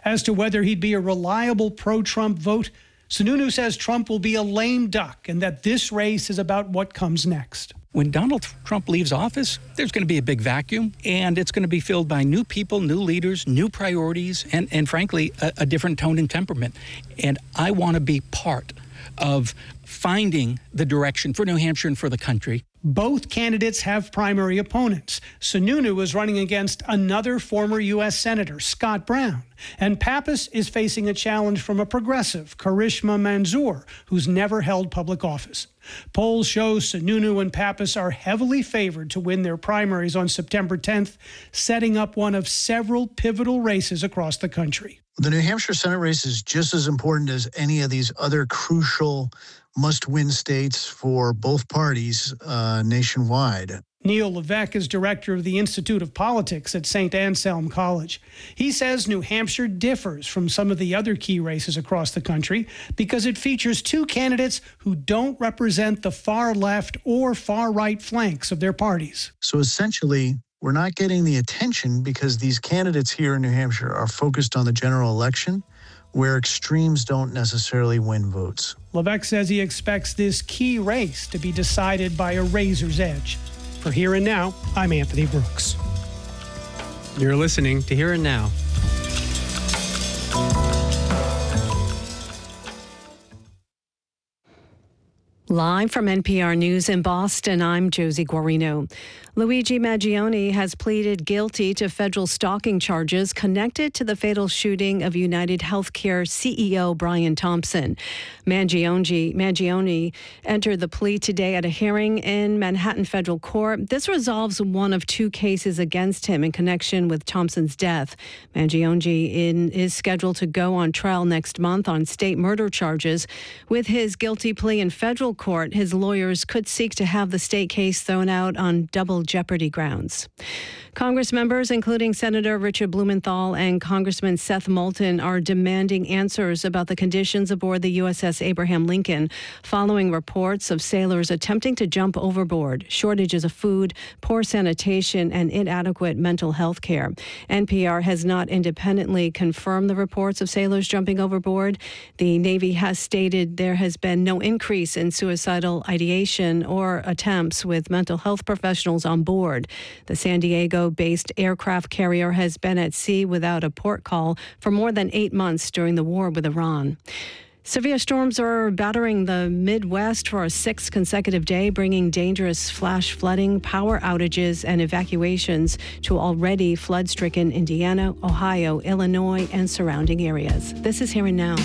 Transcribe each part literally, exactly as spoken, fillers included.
As to whether he'd be a reliable pro-Trump vote, Sununu says Trump will be a lame duck and that this race is about what comes next. When Donald Trump leaves office, there's going to be a big vacuum, and it's going to be filled by new people, new leaders, new priorities, and, and frankly, a, a different tone and temperament. And I want to be part of finding the direction for New Hampshire and for the country. Both candidates have primary opponents. Sununu is running against another former U S Senator, Scott Brown. And Pappas is facing a challenge from a progressive, Karishma Manzoor, who's never held public office. Polls show Sununu and Pappas are heavily favored to win their primaries on September tenth, setting up one of several pivotal races across the country. The New Hampshire Senate race is just as important as any of these other crucial must-win states for both parties uh, nationwide. Neil Levesque is director of the Institute of Politics at Saint Anselm College. He says New Hampshire differs from some of the other key races across the country because it features two candidates who don't represent the far left or far right flanks of their parties. So essentially, we're not getting the attention because these candidates here in New Hampshire are focused on the general election, where extremes don't necessarily win votes. Levesque says he expects this key race to be decided by a razor's edge. For Here and Now, I'm Anthony Brooks. You're listening to Here and Now. Live from N P R News in Boston, I'm Josie Guarino. Luigi Mangione has pleaded guilty to federal stalking charges connected to the fatal shooting of United Healthcare C E O Brian Thompson. Mangione, Mangione entered the plea today at a hearing in Manhattan Federal Court. This resolves one of two cases against him in connection with Thompson's death. Mangione in, is scheduled to go on trial next month on state murder charges. With his guilty plea in federal court, his lawyers could seek to have the state case thrown out on double jeopardy grounds. Congress members, including Senator Richard Blumenthal and Congressman Seth Moulton, are demanding answers about the conditions aboard the U S S Abraham Lincoln following reports of sailors attempting to jump overboard, shortages of food, poor sanitation, and inadequate mental health care. N P R has not independently confirmed the reports of sailors jumping overboard. The Navy has stated there has been no increase in suicidal ideation or attempts with mental health professionals on board. The San Diego-based aircraft carrier has been at sea without a port call for more than eight months during the war with Iran. Severe storms are battering the Midwest for a sixth consecutive day, bringing dangerous flash flooding, power outages, and evacuations to already flood-stricken Indiana, Ohio, Illinois, and surrounding areas. This is Here and Now.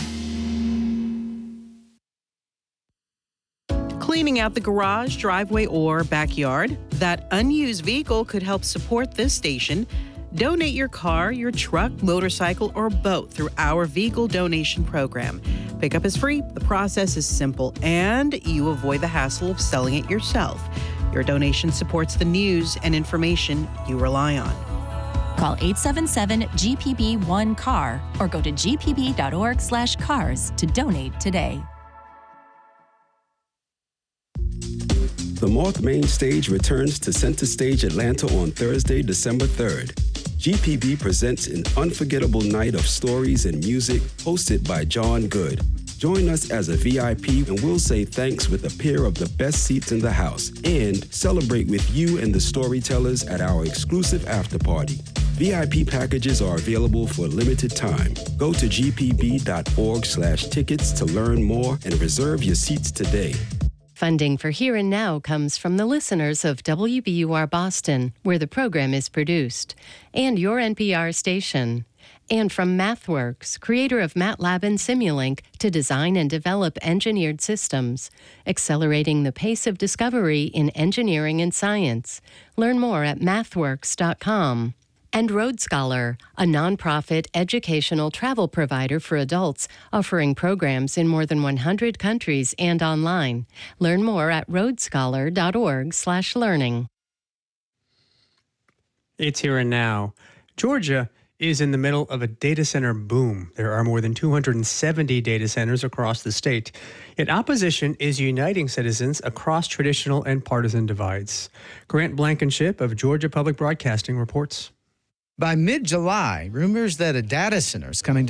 Cleaning out the garage, driveway, or backyard? That unused vehicle could help support this station. Donate your car, your truck, motorcycle, or boat through our vehicle donation program. Pickup is free, the process is simple, and you avoid the hassle of selling it yourself. Your donation supports the news and information you rely on. Call eight seven seven G P B one C A R or go to g p b dot org slash cars to donate today. The Moth Main Stage returns to Center Stage Atlanta on Thursday, December third. G P B presents an unforgettable night of stories and music hosted by John Good. Join us as a V I P and we'll say thanks with a pair of the best seats in the house and celebrate with you and the storytellers at our exclusive after party. V I P packages are available for a limited time. Go to g p b dot org slash tickets to learn more and reserve your seats today. Funding for Here and Now comes from the listeners of W B U R Boston, where the program is produced, and your N P R station. And from MathWorks, creator of MATLAB and Simulink, to design and develop engineered systems, accelerating the pace of discovery in engineering and science. Learn more at mathworks dot com. And Road Scholar, a nonprofit educational travel provider for adults, offering programs in more than one hundred countries and online. Learn more at road scholar dot org slash learning. It's Here and Now. Georgia is in the middle of a data center boom. There are more than two hundred seventy data centers across the state. Yet opposition is uniting citizens across traditional and partisan divides. Grant Blankenship of Georgia Public Broadcasting reports. By mid-July, rumors that a data center is coming to